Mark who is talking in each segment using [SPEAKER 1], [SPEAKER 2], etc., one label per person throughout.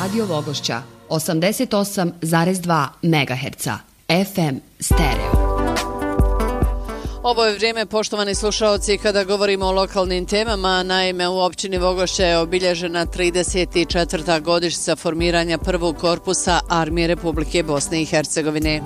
[SPEAKER 1] Radio Vogošća 88,2 MHz FM stereo.
[SPEAKER 2] Ovo je vrijeme, poštovani slušalci, kada govorimo o lokalnim temama. Naime, u općini Vogošća je obilježena 34. godišnjica formiranja prvog korpusa Armije Republike Bosne i Hercegovine.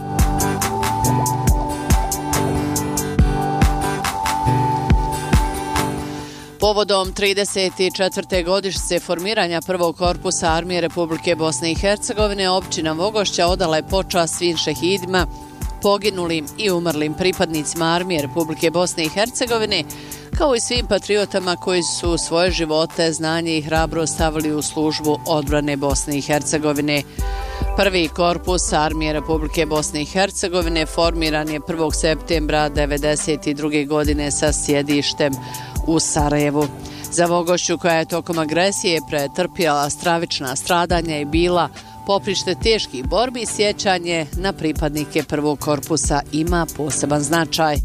[SPEAKER 2] Povodom 34. godišnjice formiranja prvog korpusa Armije Republike Bosne i Hercegovine, općina Vogošća odala je počast svim šehidima, poginulim i umrlim pripadnicima Armije Republike Bosne i Hercegovine, kao i svim patriotama koji su svoje živote, znanje i hrabrost stavili u službu odbrane Bosne i Hercegovine. Prvi korpus Armije Republike Bosne i Hercegovine formiran je 1. septembra 1992. godine sa sjedištem u Sarajevu. Za Vogošću, koja je tokom agresije pretrpjela stravična stradanja i bila poprište teških borbi, sjećanje na pripadnike prvog korpusa ima poseban značaj.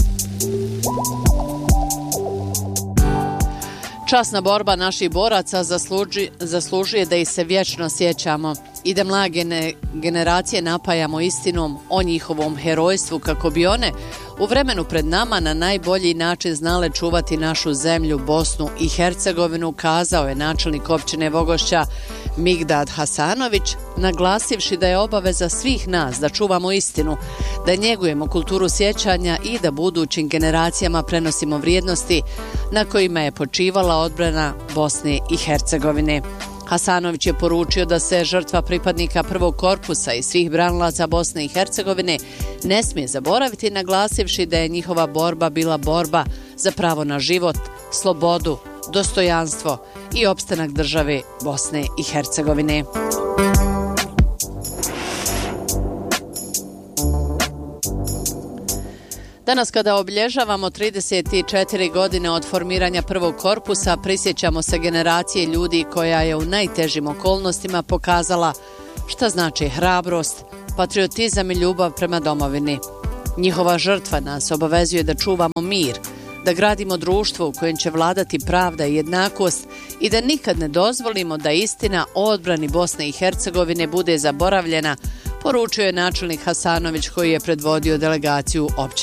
[SPEAKER 2] Časna borba naših boraca zaslužuje da ih se vječno sjećamo i da mlade generacije napajamo istinom o njihovom herojstvu, kako bi one u vremenu pred nama na najbolji način znale čuvati našu zemlju, Bosnu i Hercegovinu, kazao je načelnik općine Vogošća Migdad Hasanović, naglasivši da je obaveza svih nas da čuvamo istinu, da njegujemo kulturu sjećanja i da budućim generacijama prenosimo vrijednosti na kojima je počivala odbrana Bosne i Hercegovine. Hasanović je poručio da se žrtva pripadnika prvog korpusa i svih branilaca Bosne i Hercegovine ne smije zaboraviti, naglasivši da je njihova borba bila borba za pravo na život, slobodu, dostojanstvo i opstanak države Bosne i Hercegovine. Danas, kada obilježavamo 34 godine od formiranja prvog korpusa, prisjećamo se generacije ljudi koja je u najtežim okolnostima pokazala šta znači hrabrost, patriotizam i ljubav prema domovini. Njihova žrtva nas obavezuje da čuvamo mir, da gradimo društvo u kojem će vladati pravda i jednakost i da nikad ne dozvolimo da istina o odbrani Bosne i Hercegovine bude zaboravljena, poručio je načelnik Hasanović, koji je predvodio delegaciju općine